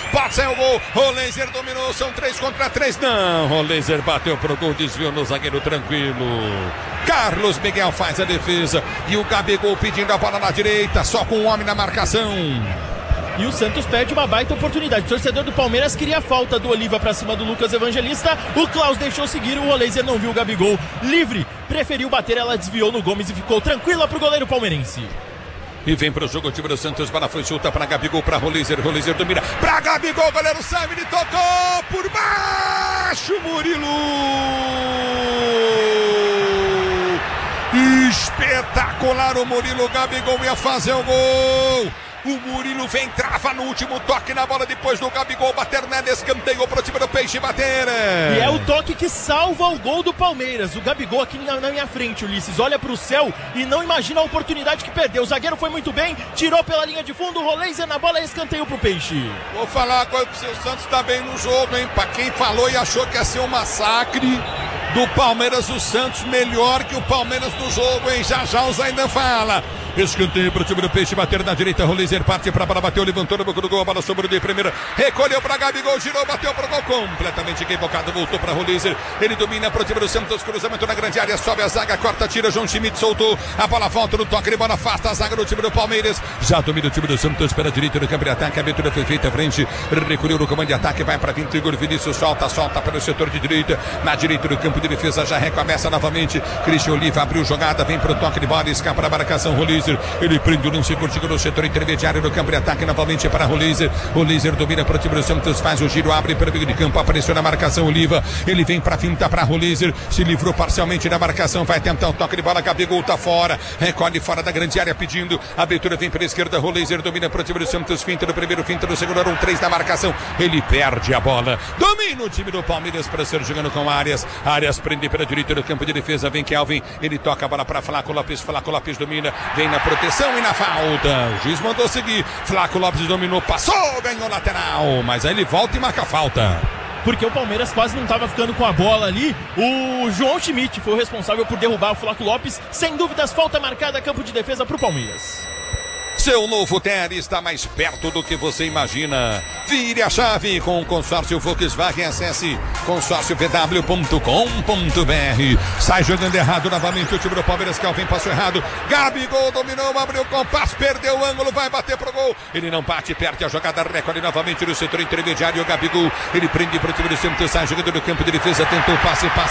pode sair o gol. Rolenzer dominou, são 3 contra 3. Não, Rolenzer bateu pro gol, desviou no zagueiro tranquilo. Carlos Miguel faz a defesa e o Gabigol pedindo a bola na direita, só com um homem na marcação. E o Santos perde uma baita oportunidade. O torcedor do Palmeiras queria a falta do Oliva pra cima do Lucas Evangelista. O Klaus deixou seguir, o Rolenzer não viu o Gabigol livre. Preferiu bater, ela desviou no Gomes e ficou tranquila pro goleiro palmeirense. E vem pro jogo o time do Santos, bola foi chuta para Gabigol, para Rolenzer, Rolenzer domina, para Gabigol, goleiro sai, ele tocou por baixo, Murilo! Espetacular o Murilo, Gabigol ia fazer o gol! O Murilo vem, trava no último toque na bola, depois do Gabigol bater nela, escanteio pro time do Peixe bater. E é o toque que salva o gol do Palmeiras. O Gabigol aqui na minha frente, Ulisses, olha pro céu e não imagina a oportunidade que perdeu. O zagueiro foi muito bem, tirou pela linha de fundo, o Rolenzer na bola e escanteio pro Peixe. Vou falar uma coisa pro seu Santos, tá bem no jogo, hein? Pra quem falou e achou que ia ser um massacre do Palmeiras, o Santos melhor que o Palmeiras no jogo, hein? Já já o Zaidan fala. Escanteio para o time do Peixe, bater na direita, Rolenzer parte para a bola, bateu, levantou no boca do gol, a bola sobrou de primeira, recolheu para Gabigol, girou, bateu para o gol, completamente equivocado, voltou para Rolenzer, ele domina para o time do Santos, cruzamento na grande área, sobe a zaga, corta, tira, João Schmidt soltou, a bola volta no toque de bola, afasta a zaga do time do Palmeiras, já domina o time do Santos pela direita do campo de ataque, a abertura foi feita à frente, recolheu no comando de ataque, vai para 20, Igor Vinícius solta pelo setor de direita, na direita do campo de defesa, já recomeça novamente, Cristian Oliva abriu jogada, vem para o toque de bola, escapa a marcação, Rolenzer, ele prende o lance, curtindo no setor intermediário do campo de ataque, novamente para Rolenzer, Rolenzer domina para o time do Santos, faz o giro, abre para o meio de campo, apareceu na marcação Oliva, ele vem para finta para Rolenzer, se livrou parcialmente da marcação, vai tentar o toque de bola, Gabigol tá fora, recolhe fora da grande área pedindo, a abertura vem para a esquerda, Rolenzer domina para o time do Santos, finta no primeiro, finta no segundo, eram 3 da marcação, ele perde a bola, domina o time do Palmeiras para ser jogando com Arias prende pela direita do campo de defesa, vem Kelvin, ele toca a bola para Flaco Lopes domina, vem na proteção e na falta, o juiz mandou seguir, Flaco Lopes dominou, passou, ganhou lateral, mas aí ele volta e marca a falta. Porque o Palmeiras quase não estava ficando com a bola ali. O João Schmidt foi o responsável por derrubar o Flaco Lopes. Sem dúvidas, falta marcada, campo de defesa para o Palmeiras. Seu novo TR está mais perto do que você imagina. Vire a chave com o consórcio Volkswagen. Acesse consórciovw.com.br. Sai jogando errado novamente o time do Palmeiras. Calvin passou errado. Gabigol dominou, abriu o compasso, perdeu o ângulo, vai bater pro gol. Ele não bate, perde a jogada, recolhe novamente no setor intermediário. O Gabigol, ele prende pro time do Santos, sai jogando no campo de defesa, tentou passe.